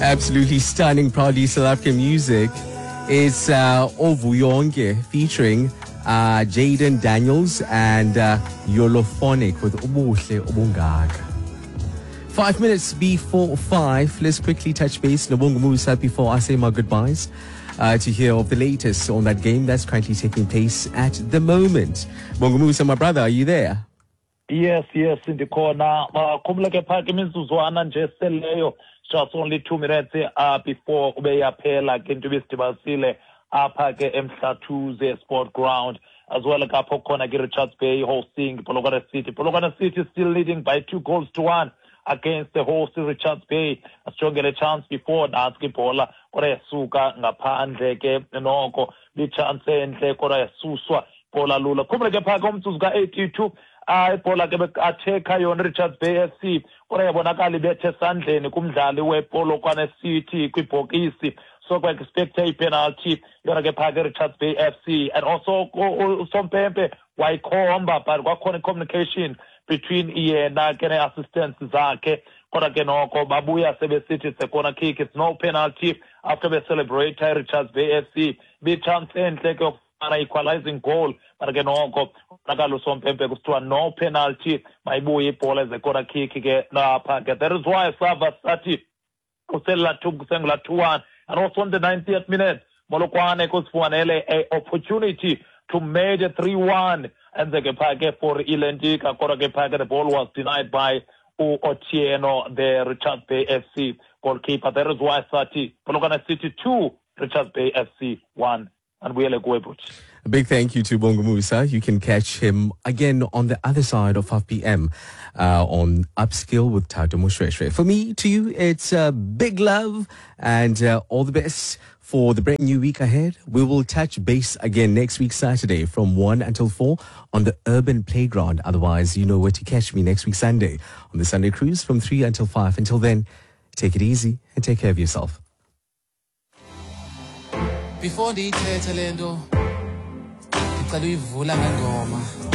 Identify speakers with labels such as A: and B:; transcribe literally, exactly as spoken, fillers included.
A: Absolutely stunning, proudly South African music. It's uh, Ovuyonke featuring uh, Jaden Daniels and uh, Yolophonic with Ubuhle Ubungaga. Five minutes before five, let's quickly touch base Nobongo Musa before I say my goodbyes uh, to hear of the latest on that game that's currently taking place at the moment. Bongo Musa, my brother, are you there?
B: Yes, yes, in the corner. Kumleke Park imizuzwana nje seleyo. Just only two minutes uh, before ubeyaphela ke into besibasile apha ke eMhlathuze Sport Ground, as well kapho khona ke Richards Bay hosting Polokwane City. Polokwane City still leading by two goals to one against the host Richards Bay. Asijongele chance before naski bola kodwa yasuka ngaphandle ke noko li chance enhle kodwa yasuswa bola lula. Kumleke Park umzuzu ka eighty-two ay bola ke atheka yona Richards Bay F C kodwa yabonakala ibethe esandleni kumdlali wePolokwane City kwibhokisi, so we expect a penalty yona ke phaka Richards Bay F C. And also uSompempe wayikhomba but kwakhona communication between yena ke ne-assistants zakhe kodwa ke noko babuya sebesithi it's a corner kick, it's no penalty after they celebrate Richards Bay F C be chance enhle ke an equalizing goal, but again noko nakalo Sompempe kuthiwa no penalty mayibuye ibhola as a corner kick ke lapha ke. That is why Sava Sati kusela two kusengula two one, and also on the ninetieth minute Polokwane kusifuanele a opportunity to make a three one and the Gepake for Ilendika kodwa ke phaka the ball was denied by U Otieno, the Richards Bay F C goalkeeper. That is why Sati Polokwane City two, Richards Bay F C one. And we are
A: a big thank you to Bongo Musa. You can catch him again on the other side of five p.m. Uh, on Upskill with Tato Mushweshwe. For me, to you, it's uh, big love and uh, all the best for the brand new week ahead. We will touch base again next week, Saturday, from one until four on the Urban Playground. Otherwise, you know where to catch me next week, Sunday, on the Sunday Cruise from three until five. Until then, take it easy and take care of yourself.
C: Before the ithethe lento ngicela uyivula ngengoma.